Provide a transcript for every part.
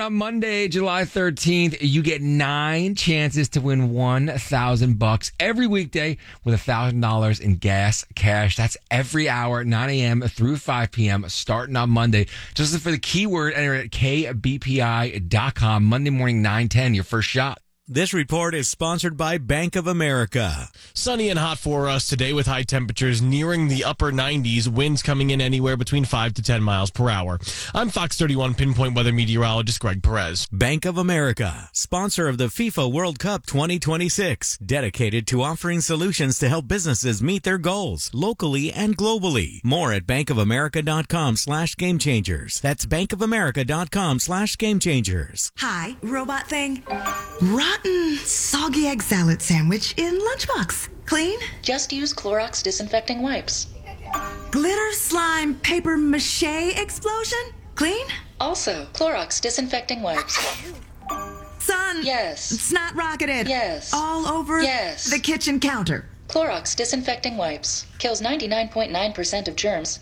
up Monday, July 13th. You get 9 chances to win $1,000 every weekday with $1,000 in gas cash. That's every hour, 9 a.m. through 5 p.m. starting on Monday. Just look for the keyword, enter at kbpi.com. Monday morning, 9:10, your first shot. This report is sponsored by Bank of America. Sunny and hot for us today with high temperatures nearing the upper 90s, winds coming in anywhere between 5 to 10 miles per hour. I'm Fox 31 Pinpoint Weather Meteorologist Greg Perez. Bank of America, sponsor of the FIFA World Cup 2026, dedicated to offering solutions to help businesses meet their goals locally and globally. More at bankofamerica.com/gamechangers. That's bankofamerica.com/gamechangers. Hi, robot thing. Rotten, soggy egg salad sandwich in lunchbox. Clean? Just use Clorox disinfecting wipes. Glitter slime paper mache explosion? Clean? Also, Clorox disinfecting wipes. Son. Yes. Snot rocketed. Yes. All over Yes. the kitchen counter. Clorox disinfecting wipes. Kills 99.9% of germs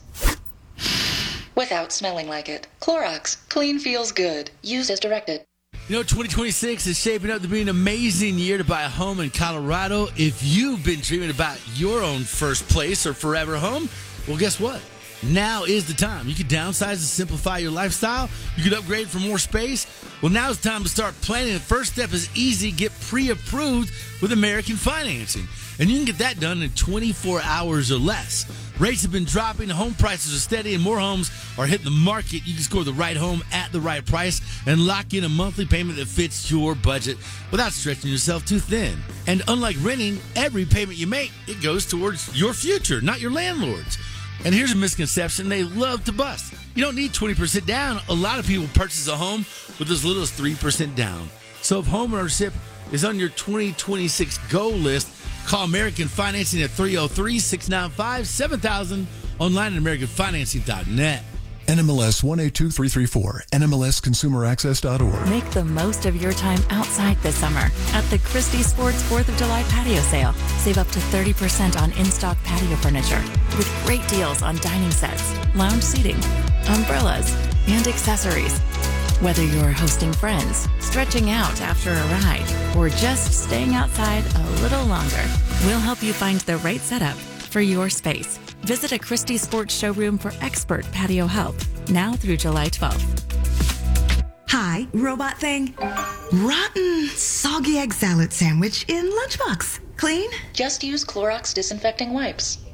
without smelling like it. Clorox. Clean feels good. Use as directed. You know, 2026 is shaping up to be an amazing year to buy a home in Colorado. If you've been dreaming about your own first place or forever home, well, guess what? Now is the time. You can downsize and simplify your lifestyle. You can upgrade for more space. Well, now it's time to start planning. The first step is easy. Get pre-approved with American Financing. And you can get that done in 24 hours or less. Rates have been dropping, home prices are steady, and more homes are hitting the market. You can score the right home at the right price and lock in a monthly payment that fits your budget without stretching yourself too thin. And unlike renting, every payment you make, it goes towards your future, not your landlord's. And here's a misconception they love to bust. You don't need 20% down. A lot of people purchase a home with as little as 3% down. So if homeownership is on your 2026 goal list, call American Financing at 303-695-7000, online at AmericanFinancing.net. NMLS 182334, NMLSConsumerAccess.org. Make the most of your time outside this summer at the Christie Sports 4th of July patio sale. Save up to 30% on in-stock patio furniture with great deals on dining sets, lounge seating, umbrellas, and accessories. Whether you're hosting friends, stretching out after a ride, or just staying outside a little longer, we'll help you find the right setup for your space. Visit a Christie Sports showroom for expert patio help now through July 12th. Hi, robot thing. Rotten, soggy egg salad sandwich in lunchbox. Clean? Just use Clorox disinfecting wipes.